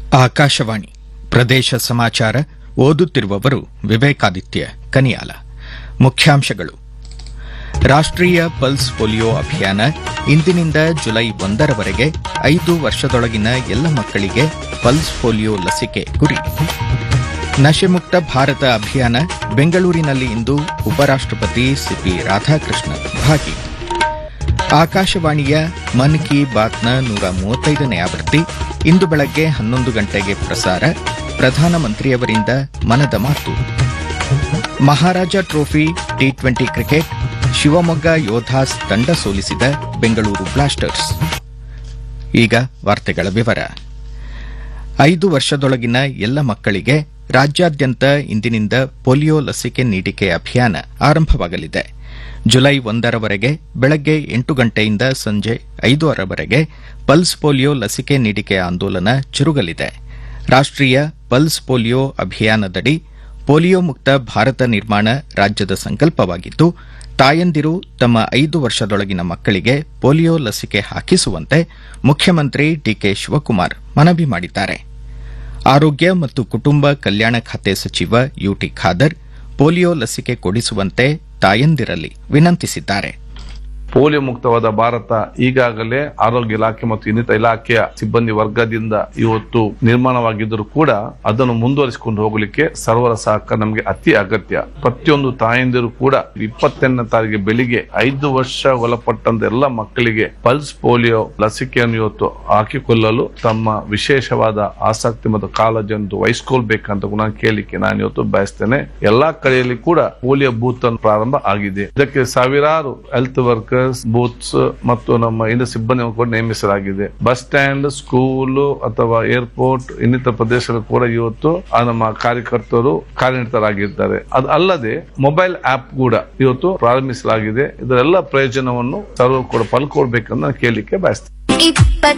ಆಕಾಶವಾಣಿ ಪ್ರದೇಶ ಸಮಾಚಾರ ಓದುತ್ತಿರುವವರು ವಿವೇಕಾದಿತ್ಯ ಕನಿಯಾಲ. ಮುಖ್ಯಾಂಶಗಳು. ರಾಷ್ಟ್ರೀಯ ಪಲ್ಸ್ ಪೋಲಿಯೋ ಅಭಿಯಾನ ಇಂದಿನಿಂದ ಜುಲೈ 1ರವರೆಗೆ 5 ವರ್ಷದೊಳಗಿನ ಎಲ್ಲ ಮಕ್ಕಳಿಗೆ ಪಲ್ಸ್ ಪೋಲಿಯೋ ಲಸಿಕೆ ಗುರಿ. ನಶೆಮುಕ್ತ ಭಾರತ ಅಭಿಯಾನ ಬೆಂಗಳೂರಿನಲ್ಲಿ ಇಂದು ಉಪರಾಷ್ಟ್ರಪತಿ ಸಿಪಿ ರಾಧಾಕೃಷ್ಣನ್ ಭಾಗಿ. ಆಕಾಶವಾಣಿಯ ಮನ್ ಕಿ ಬಾತ್ನ 135ನೇ ಆವೃತ್ತಿ ಇಂದು ಬೆಳಗ್ಗೆ 11 ಗಂಟೆಗೆ ಪ್ರಸಾರ. ಪ್ರಧಾನಮಂತ್ರಿಯವರಿಂದ ಮನದ ಮಾತು. ಮಹಾರಾಜ trophy T20 cricket Shivamogga Yodhas ತಂಡ ಸೋಲಿಸಿದ ಬೆಂಗಳೂರು ಬ್ಲಾಸ್ಟರ್ಸ್. ಈಗ ವಾರ್ತೆಗಳ ವಿವರ. 5 ವರ್ಷದೊಳಗಿನ ಎಲ್ಲ ಮಕ್ಕಳಿಗೆ ರಾಜ್ಯಾದ್ಯಂತ ಇಂದಿನಿಂದ ಪೋಲಿಯೋ ಲಸಿಕೆ ನೀಡಿಕೆ ಅಭಿಯಾನ ಆರಂಭವಾಗಲಿದೆ. ಜುಲೈ 1ರವರೆಗೆ ಬೆಳಗ್ಗೆ 8 ಗಂಟೆಯಿಂದ ಸಂಜೆ 5ರವರೆಗೆ ಪಲ್ಸ್ ಪೋಲಿಯೋ ಲಸಿಕೆ ನೀಡಿಕೆ ಆಂದೋಲನ ಜರುಗಲಿದೆ. ರಾಷ್ಟ್ರೀಯ ಪಲ್ಸ್ ಪೋಲಿಯೋ ಅಭಿಯಾನದಡಿ ಪೋಲಿಯೋ ಮುಕ್ತ ಭಾರತ ನಿರ್ಮಾಣ ರಾಜ್ಯದ ಸಂಕಲ್ಪವಾಗಿದ್ದು, ತಾಯಂದಿರು ತಮ್ಮ 5 ವರ್ಷದೊಳಗಿನ ಮಕ್ಕಳಿಗೆ ಪೋಲಿಯೋ ಲಸಿಕೆ ಹಾಕಿಸುವಂತೆ ಮುಖ್ಯಮಂತ್ರಿ ಡಿಕೆ ಶಿವಕುಮಾರ್ ಮನವಿ ಮಾಡಿದ್ದಾರೆ. ಆರೋಗ್ಯ ಮತ್ತು ಕುಟುಂಬ ಕಲ್ಯಾಣ ಖಾತೆ ಸಚಿವ ಯುಟಿ ಖಾದರ್ ಪೋಲಿಯೋ ಲಸಿಕೆ ಕೊಡಿಸುವಂತೆ ತಾಯಂದಿರಲ್ಲಿ ವಿನಂತಿಸಿದ್ದಾರೆ. ಪೋಲಿಯೋ ಮುಕ್ತವಾದ ಭಾರತ ಈಗಾಗಲೇ ಆರೋಗ್ಯ ಇಲಾಖೆ ಮತ್ತು ಇನ್ನಿತರ ಇಲಾಖೆಯ ಸಿಬ್ಬಂದಿ ವರ್ಗದಿಂದ ಇವತ್ತು ನಿರ್ಮಾಣವಾಗಿದ್ದರೂ ಕೂಡ ಅದನ್ನು ಮುಂದುವರಿಸಿಕೊಂಡು ಹೋಗಲಿಕ್ಕೆ ಸರ್ವರ ಸಹಕಾರ ನಮಗೆ ಅತಿ ಅಗತ್ಯ. ಪ್ರತಿಯೊಂದು ತಾಯಂದಿರು ಕೂಡ 28ನೇ ತಾರೀಕಿಗೆ ಬೆಳಿಗ್ಗೆ 5 ವರ್ಷ ಒಳಪಟ್ಟಂತ ಎಲ್ಲ ಮಕ್ಕಳಿಗೆ ಪಲ್ಸ್ ಪೋಲಿಯೋ ಲಸಿಕೆಯನ್ನು ಇವತ್ತು ಹಾಕಿಕೊಳ್ಳಲು ತಮ್ಮ ವಿಶೇಷವಾದ ಆಸಕ್ತಿ ಮತ್ತು ಕಾಳಜಿಯನ್ನು ವಹಿಸಿಕೊಳ್ಬೇಕಂತ ನಾನು ಕೇಳಲಿಕ್ಕೆ ನಾನು ಇವತ್ತು ಬಯಸ್ತೇನೆ. ಎಲ್ಲಾ ಕಡೆಯಲ್ಲಿ ಕೂಡ ಪೋಲಿಯೋ ಬೂತ್ ಪ್ರಾರಂಭ ಆಗಿದೆ. ಇದಕ್ಕೆ ಸಾವಿರಾರು ಹೆಲ್ತ್ ವರ್ಕರ್ ಬೂತ್ಸ್ ಮತ್ತು ನಮ್ಮ ಇನ್ನು ಸಿಬ್ಬಂದಿ ಕೂಡ ನೇಮಿಸಲಾಗಿದೆ. ಬಸ್ ಸ್ಟ್ಯಾಂಡ್, ಸ್ಕೂಲ್ ಅಥವಾ ಏರ್ಪೋರ್ಟ್ ಇನ್ನಿತರ ಪ್ರದೇಶಗಳು ಕೂಡ ಇವತ್ತು ನಮ್ಮ ಕಾರ್ಯಕರ್ತರು ಕಾರ್ಯನಿರತರಾಗಿದ್ದಾರೆ. ಅದು ಅಲ್ಲದೆ ಮೊಬೈಲ್ ಆಪ್ ಕೂಡ ಇವತ್ತು ಪ್ರಾರಂಭಿಸಲಾಗಿದೆ. ಇದರೆಲ್ಲ ಪ್ರಯೋಜನವನ್ನು ಸರ್ವರು ಕೂಡ ಪಲ್ಕೊಳ್ಬೇಕಂತ ನಾನು ಕೇಳಲಿಕ್ಕೆ ಬಯಸ್ತೇನೆ.